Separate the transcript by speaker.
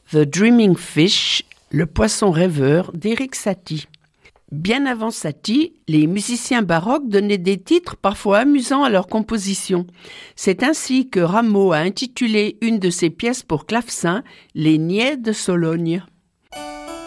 Speaker 1: The Dreaming Fish, le poisson rêveur d'Erik Satie. Bien avant Satie, les musiciens baroques donnaient des titres parfois amusants à leurs compositions. C'est ainsi que Rameau a intitulé une de ses pièces pour clavecin « Les Niais de Sologne ».